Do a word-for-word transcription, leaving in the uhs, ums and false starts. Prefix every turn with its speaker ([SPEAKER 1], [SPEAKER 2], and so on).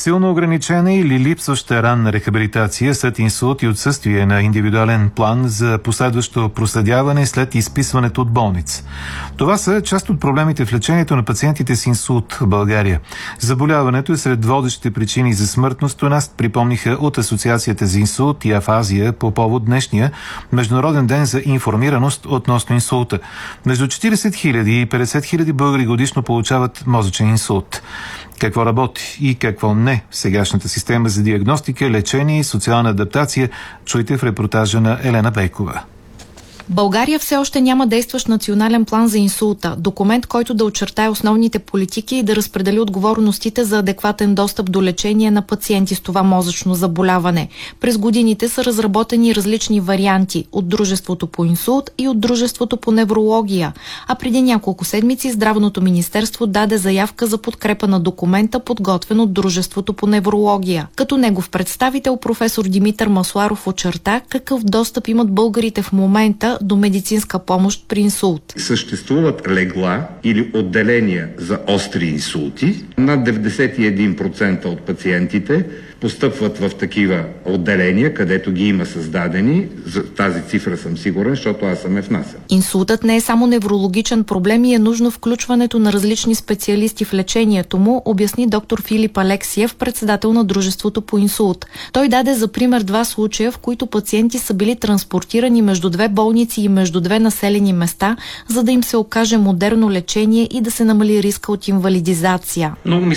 [SPEAKER 1] силно ограничена или липсваща ранна рехабилитация след инсулт и отсъствие на индивидуален план за последващо проследяване след изписването от болница. Това са част от проблемите в лечението на пациентите с инсулт в България. Заболяването е сред водещите причини за смъртност. У нас припомниха от Асоциацията за инсулт и афазия по повод днешния Международен ден за информираност относно инсулта. Между четиридесет хиляди и петдесет хиляди българи годишно получават мозъчен инсулт. Какво работи и какво не в сегашната система за диагностика, лечение и социална адаптация, чуйте в репортажа на Елена Бейкова.
[SPEAKER 2] България все още няма действащ национален план за инсулта, документ, който да очертае основните политики и да разпредели отговорностите за адекватен достъп до лечение на пациенти с това мозъчно заболяване. През годините са разработени различни варианти от Дружеството по инсулт и от Дружеството по неврология, а преди няколко седмици Здравното министерство даде заявка за подкрепа на документа, подготвен от Дружеството по неврология. Като негов представител професор Димитър Масларов очерта какъв достъп имат българите в момента до медицинска помощ при инсулт.
[SPEAKER 3] Съществуват легла или отделения за остри инсулти. Над деветдесет и един процента от пациентите постъпват в такива отделения, където ги има създадени. За тази цифра съм сигурен, защото аз съм я внасял.
[SPEAKER 2] Инсултът не е само неврологичен проблем и е нужно включването на различни специалисти в лечението му, обясни доктор Филип Алексиев, председател на Дружеството по инсулт. Той даде за пример два случая, в които пациенти са били транспортирани между две болници и между две населени места, за да им се окаже модерно лечение и да се намали риска от инвалидизация.
[SPEAKER 3] Много ми